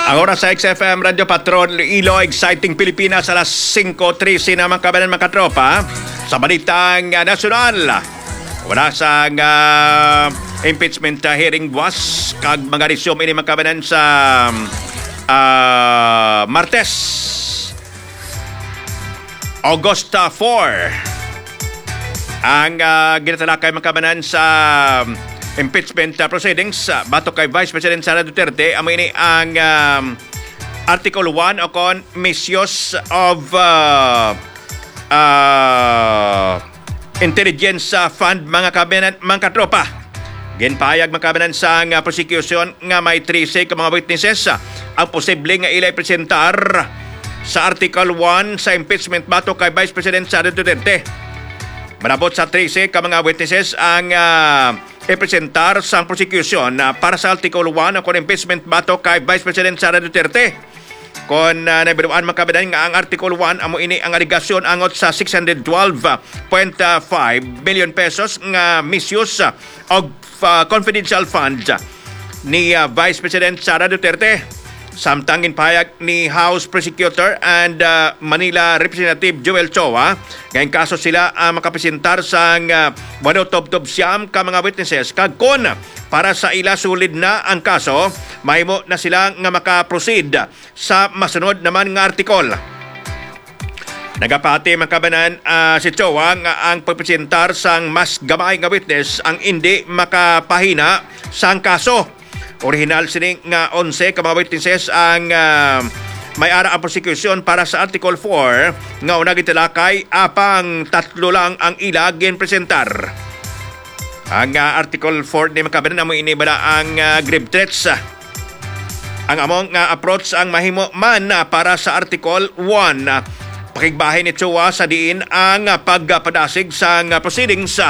Ang oras sa XFM Radio Patrol Ilo, Exciting Pilipinas, alas 5:13 na mga kabanan mga katropa. Sa balitang nasyonal, wala sa impeachment hearing was kag mga resume ini mga kabanan sa Martes, August 4. Ang ginatalakay mga kabanan sa impeachment proceedings batok kay Vice President Sara Duterte. Amo ini ang Article 1 o kon misuse of intelligence fund mga kabanan mga katropa. Ginpahayag mga kabanan sa prosecution nga may 13 ka mga witnesses ang posible nga ilay presentar sa Article 1 sa impeachment batok kay Vice President Sara Duterte. Manabot sa 13 ka mga witnesses ang i-presentar sa prosecution para sa Article 1 o impeachment batok kay Vice President Sara Duterte. Kung nabiruan mga kabanan nga ang Article 1 amo ini ang aligasyon angot sa 612.5 million pesos nga misuse of confidential funds ni Vice President Sara Duterte. Samtang ginpahayag ni House Prosecutor and Manila Representative Joel Choa, ngayong kaso sila makapresentar sa wanotobtob siyam ka mga witnesses kag kon para sa ila sulid na ang kaso, mahimo na sila nga makaproceed sa masunod naman nga artikol. Nagapati mga kabanan si Choa nga ang pagpresentar sang mas gamay nga witness ang hindi makapahina sang kaso. Original sining nga 11 ka mga witnesses ang may ara ang prosecution para sa Article 4 nga una gitalakay apang tatlo lang ang ilag presentar. Ang Article 4 ni makabanan amo ini bala ang grave threats. Ang among approach ang mahimo man para sa Article 1. Pakigbahin ni Chua sa diin ang pagpadasig sa proceedings.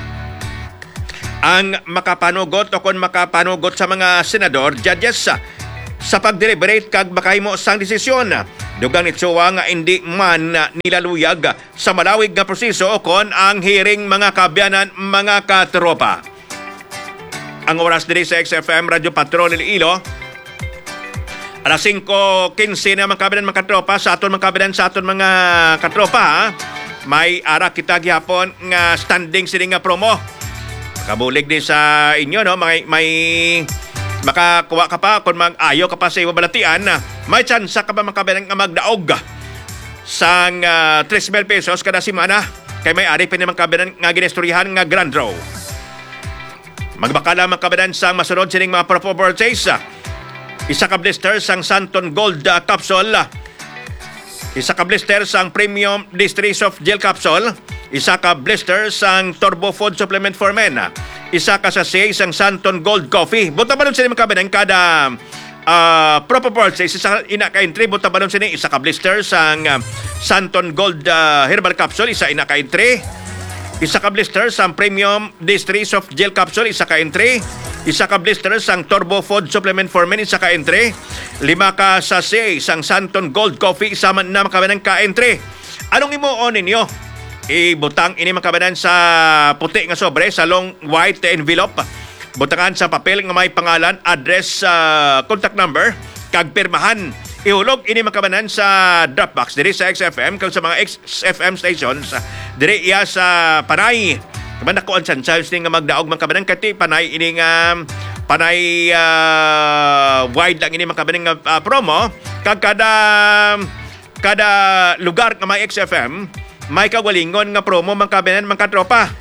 Ang makapanugot o kung makapanugot sa mga senador, judges sa pag-deliberate kag makahimo sang desisyon. Dugang ni Chua nga hindi man nilaluyag sa malawig nga proseso o kon ang hearing mga kabyanan mga katropa. Ang oras diri sa XFM Radio Patrol Iloilo, alas 5:15 na mga kabyanan mga katropa sa aton mga kabyanan sa aton mga katropa. May ara kita gihapon nga standing sini nga promo. Kabulig din sa inyo, no? May makakuha ka pa kung mag-ayo ka pa sa iwa balatian. May chance ka pa makabilang nga magdaog sang 3,000 pesos kada simana. Kay may ari pa naman kabilang nga ginestoryahan nga grand draw. Magbakala makabilang sang masunod sining mga purchase. Isa ka blister sang Santon Gold Capsule. Isa ka blister sang Premium Distries of Gel Capsule. Isa ka blister sang Turbo Food Supplement for Men. Isa ka sachet sang Santon Gold Coffee. Buta ba nun sila makabinan kada proper purchase. Isa ina ka entry. Buta ba nun sila isa ka blister sang Santon Gold Herbal Capsule. Isa ina ka entry. Isa ka blister sang Premium Distries of Gel Capsule. Isa ka entry. Isa ka blister sang Turbo Food Supplement for Men. Isa ka entry. 5 ka sachet sang Santon Gold Coffee. Isa man na makabinan ka entry. Anong imo-on ninyo? Ibutang ini makabanan sa puti nga sobre sa long white envelope. Butangan sa papel nga may pangalan, address, contact number, kag pirmahan. Ihulog ini makabanan sa Dropbox diri sa XFM kag sa mga XFM stations diri iya sa Panay. Kaban ako ang chance nga magdaog makabanan kati Panay ini nga Panay wide lang ini makabanan nga promo kag kada lugar nga may XFM may kawalingon nga promo mga kabinan mga katropa.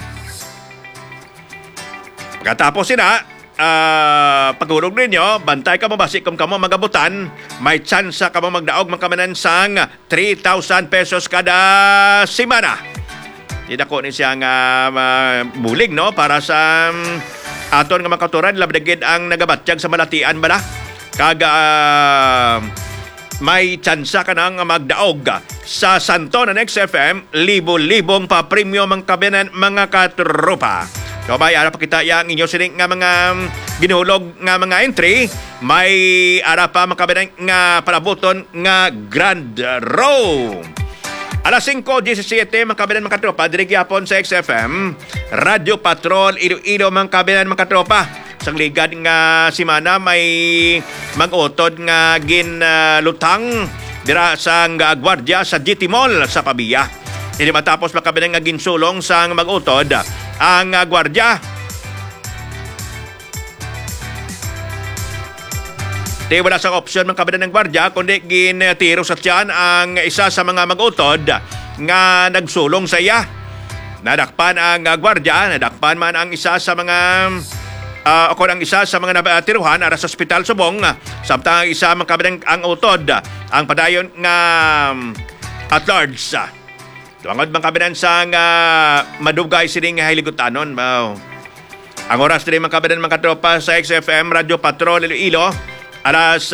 Pagkatapos sila, paghulog ninyo, bantay ka mo basi kung kamo magabutan, may chance ka mo magdaog mga kabinan sang 3,000 pesos kada simana. Hindi ko ni siyang bulig, no? Para sa aton nga makaturan, labdagid ang nagabatyag sa malatian ba na? May tsansa ka nang magdaog sa Santon ng XFM, libo-libong pa premium ang kabinan mga katropa. So may ara pa kita yang inyo sining nga mga ginuhulog nga mga entry, may ara pa makabinan nga palabuton nga grand row. Alas 5:17 mga kabinan mga katropa, diri gyapon sa XFM Radio Patrol Iloilo mga kabinan mga katropa. Sang ligad nga simana may mag-utod nga ginlutang dira sang gwardiya sa GT Mall sa Pabiya. Hindi matapos makabilang nga ginsulong sang mag-utod ang gwardiya. Di wala sa opsyon mga kabilang ng gwardiya kundi ginatiro sa tiyan ang isa sa mga mag-utod nga nagsulong sa iya. Nadakpan ang gwardiya, nadakpan man ang isa sa mga ang isa sa mga natiruhan ara sa Ospital Subong, samtang ang isa mga kabilang ang utod ang padayon nga at large. Tuangod mga kabilang sang madugay sining hiligutanon. Ang oras din mga kabilang mga tropa sa XFM Radio Patrol Iloilo, alas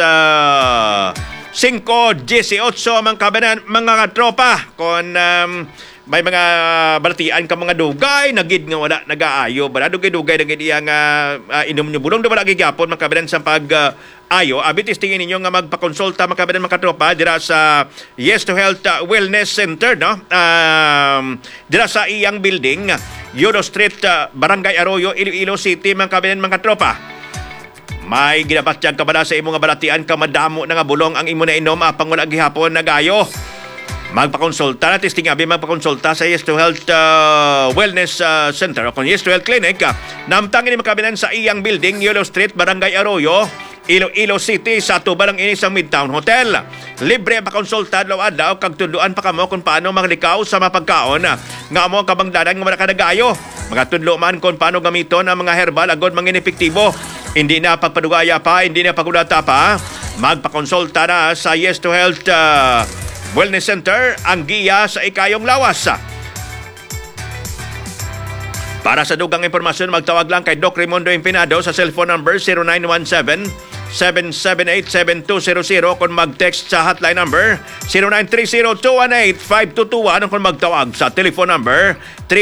5:18 mga kabilang mga tropa. Kung may mga balatian ka mga dugay, nagid nga wala nag-aayo. Bala dugay-dugay nagid iyang inom nyo bulong. Wala gigyapon mga kabilang sa pag-ayo. Abitis tingin ninyo nga magpakonsulta mga kabilang mga tropa dira sa Yes to Health Wellness Center, no? Dira sa iyang building, Yulo Street, Barangay Arroyo, Iloilo City mga kabilang mga tropa. May ginabatyag ka ba sa imong balatian ka madamo na nga bulong ang imo na inom apang wala gihapon nag-ayo? Magpakonsulta na testing abi magpakonsulta sa Yes to Health Wellness Center o kung Yes to Health Clinic. Namtang ini makabinan sa iyang building, Yulo Street, Barangay Arroyo, Iloilo City, sa tubarang ini sa Midtown Hotel. Libre pakonsulta adlaw kag tudloan pa kamo kung paano manglikaw sa mapagkaon nga amo kabangdanan nga wala ka nag-ayo. Mga tudlo man kung paano gamiton ang mga herbal agod mangin epektibo. Hindi na pagpadugaya pa, hindi na pagudata pa. Magpakonsulta na sa Yes to Health Wellness Center, ang giya sa ikayong lawas. Para sa dugang impormasyon, magtawag lang kay Doc Raimundo Empinado sa cellphone number 0917-778-7200 kung mag-text sa hotline number 0930-218-5221 kung magtawag sa telephone number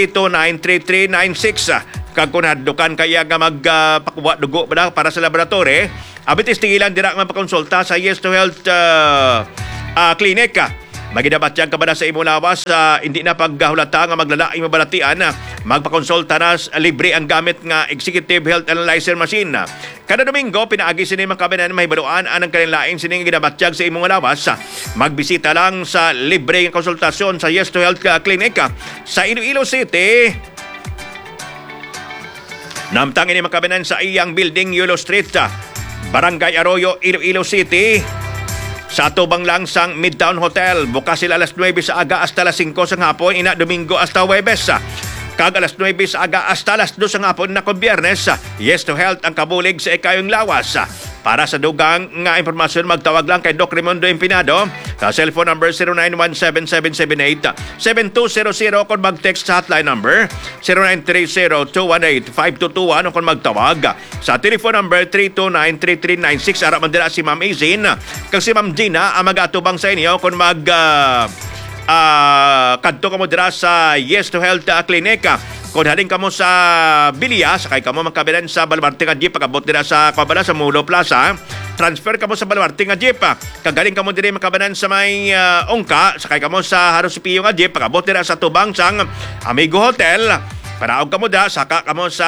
329-3396. Kag kung hadukan kaya nga magpakuha dugo para sa laboratory, abitis tingilan dira nga pakonsulta sa Yes to Health Clinic. Magidabatyag ka ba na sa imong lawas, hindi na paghahulata nga maglala imong balatian, magpakonsulta na libre ang gamit nga Executive Health Analyzer Machine. Kada Domingo, pinaagi sini mga kabinan may baluan anang kanilaing sining gidabatyag sa imong lawas. Magbisita lang sa libre nga konsultasyon sa Yes to Health Clinic sa Iloilo City. Namtang ini mga kabinan sa iyang building, Yulo Street, Barangay Arroyo, Iloilo City. Sa tubang lang sang Midtown Hotel, bukas sila alas 9 sa aga hasta alas 5 sa hapon, ina Domingo hasta Huwebes. Kag alas 9 sa aga hasta alas 2 sa hapon na kung Biyernes. Yes to Health ang kabulig sa ikayong lawas. Para sa dugang nga impormasyon, magtawag lang kay Doc Raimundo Empinado sa cellphone number 0917-778-7200 kung mag-text sa hotline number 0930-218-5221 kung magtawag sa telephone number 329-3396. Ara man dira si Ma'am Izin kag si Ma'am Gina ang mag-atubang sa inyo kung kadto ka mo dira sa Yes to Health Clinic. Kung haling kamo sa Bilya, sakay kamo magkabilan sa Baluarte nga jeep, pagabot nila sa Kabala sa Mulo Plaza, transfer kamo sa Baluarte nga jeep. Kagaling kamo diri makabanan sa may Ongka, sakay kamo sa Harusipio nga jeep, pagabot nila sa Tubang sang Amigo Hotel. Paraog kamo da, saka kamo sa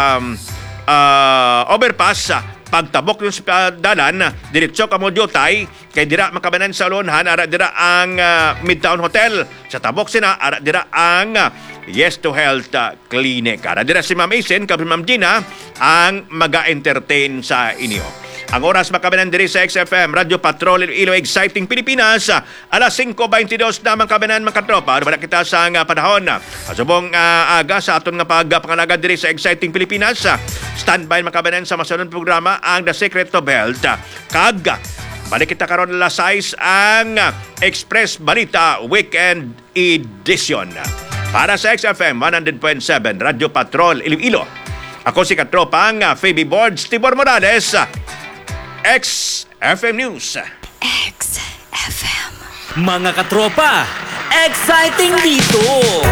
overpass. Pagtabok yung dalan, diretso kamo Diotay, kay dira makabanan sa Lonhan, ara dira ang Midtown Hotel. Sa tabok sina, ara dira ang Yes to Health Clinic. Ara dira si Ma'am Isen, kag Ma'am Gina, ang maga-entertain sa inyo. Ang oras makabanan diri sa XFM Radio Patrol Iloilo Exciting Pilipinas. Alas 5:22 na makabanan mga katropa. Wala kita sa panahon. Asubong aga sa aton nga pagpangalaga diri sa Exciting Pilipinas. Standby makabanan sa masunod programa ang The Secret of Health. Kag balik kita karon alas 6 ang Express Balita Weekend Edition. Para sa XFM 100.7 Radio Patrol Iloilo. Ako si katropang Phoebe Boards Tibor Morales. XFM News. XFM. Mga katropa, exciting dito!